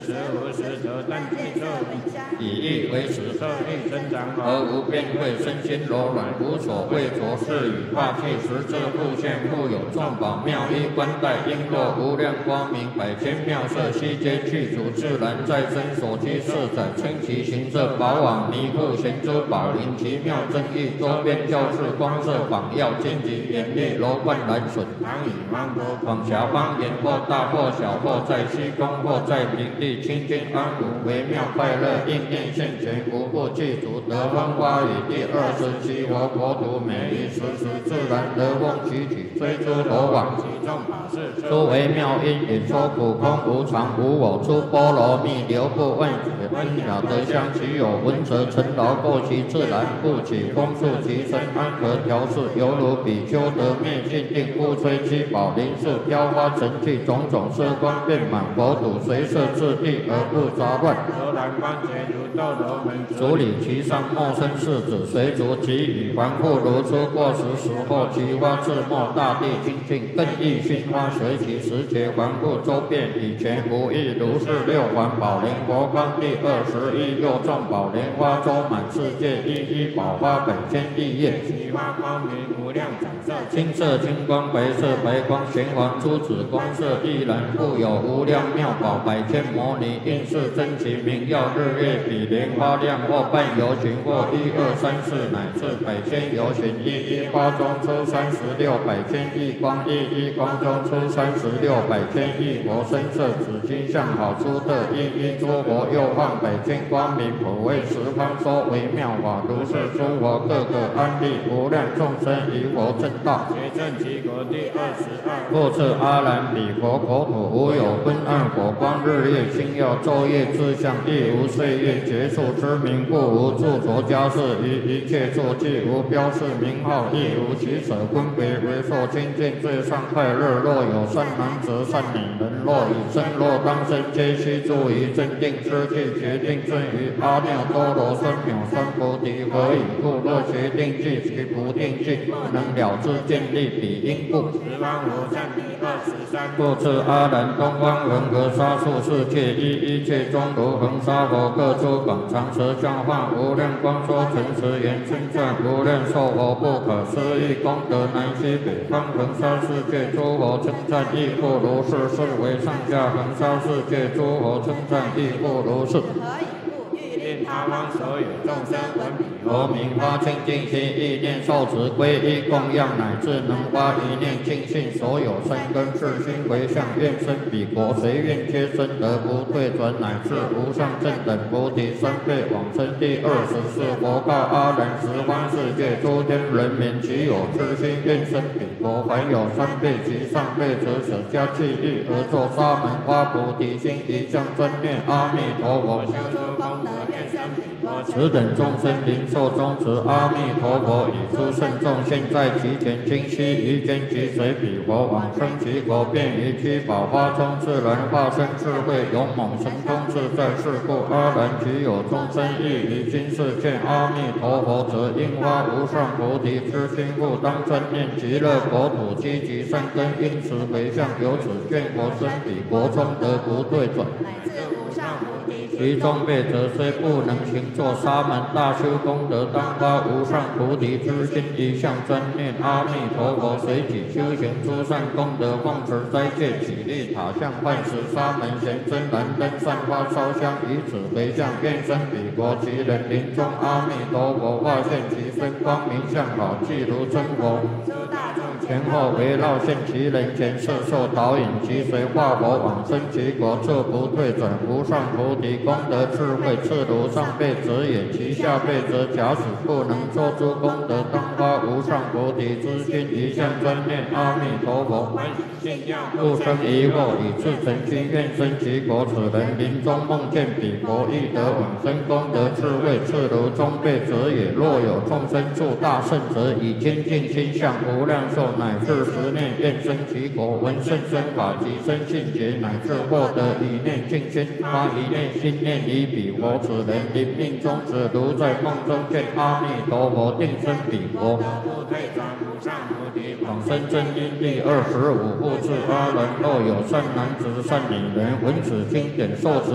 实无实则但具色，以意为实，色欲生长而无变慧，身心柔软，无所畏着，是以化气实质复现，复有众宝妙衣冠带，璎珞无量光明，百千妙色，悉皆具足，自然在身所居四载，称其形色宝网弥覆贤珠宝林，奇妙正义，周边教室光色榜耀，荆棘严厉，楼观蓝笋，唐以芒果，广狭方言，或大或小，或在虚空，或在平地。清净安稳，微妙快乐，应念现前，无不具足。得风花雨第27佛国土，每一时时自然得风起起，追诸罗网，其众法事，诸微妙因引，说苦空无常无我，出波罗蜜，流布万劫，恩雅得香，其有闻则成劳，过其自然，不起风速其身，安和调适，犹如比丘得灭尽定，不摧七宝林树，飘花成器，种种色光遍满佛土，随摄自地而不杂乱，罗兰观觉如斗罗门，主理其上，莫生世子，随逐其语，还复如初过时时后，其花自没，大地清净，更益熏花，随其时节，还复周遍，以前无异，如是六环宝莲佛光第21又众宝莲花，周满世界，一一宝花百千亿叶，其花光明无量彩色，青色金光，白色白光，玄黄珠子，光色亦然，复有无量妙宝，百千摩尼，应是真奇明耀，日月比莲花亮，或半游行，或1、2、3、4，乃至百千游行，一一花中出36百千亿光，一一光中出36百千亿佛，身色紫金相好出特，一一诸佛又放百千光明，普为十方说为妙法，如是诸佛各个安立，无量众生于佛正道，觉证其国第22，复次阿兰彼佛国土，无有昏暗火光，日夜星耀，昼夜自相，亦无岁月结束之名，故无著着家事，于一切作具无标示名号，亦无取舍分别，为受清净最上快乐。若有善男子善女人，若以身若当身，皆须住于正定之地，决定正于阿耨多罗三藐三菩提。何以故？若决定具其不定具，不能了知见立彼因故。十方无上第23，复次阿兰东方恒河沙数世界，一切中如恒沙佛，各诸广长舌相化，无量光说诚实言，称赞无量寿佛不可思议功德，南西北方恒沙世界诸佛称赞亦复如是，是为上下恒沙世界诸佛称赞亦复如是。他方所有众生闻彼佛名，发清净心，意念受持皈依供养，乃至能发一念净信，所有善根世心回向，愿生彼国，随愿皆生，得不退转，乃至无上正等菩提三辈往生。第24佛告阿难：十方世界诸天人民，其有痴心愿生彼国，凡有3辈及上辈者，舍家弃欲而作沙门花菩提心，一向专念阿弥陀佛，修诸功德，愿生彼国。此等众生临受中持阿弥陀佛，以诸圣众现在其前，今悉于间即随彼佛往生其国，便于七宝花中自然化身智慧勇猛神通自在。是故阿难，其有众生亦于今世见阿弥陀佛，则应发无上菩提之心，故当专念极乐国土，积集善根，因此回向，由此愿佛生彼国中，得不退转。其中辈者虽不能行作沙门大修功德，当发无上菩提之心，一向专念阿弥陀佛，随己修行诸善功德，奉持斋戒，起立塔像，唤时沙门贤真燃灯，散花烧香，以此回向，愿生彼国。其人临终，阿弥陀佛化现其身，光明相好，即如真佛。前后围绕现其人前，摄受导引，其随化佛往生其国，彻不退转。无上菩提功德智慧，次如上辈者也，其下辈者假使不能作诸功德，当发无上菩提之心，一向专念阿弥陀佛，不生疑惑，以至诚心愿生其国。此人临终梦见彼国，亦得往生功德智慧，次如中辈者也。若有众生住大圣者，以精进心向无量寿，乃至10念愿生其国，闻甚深法及生信解，乃至获得一念净心，发一念心念于彼国。此人临命终时，如在梦中见阿弥陀佛，定生彼国，往生真因。第25复次阿难：若有善男子善女人，闻此经典受持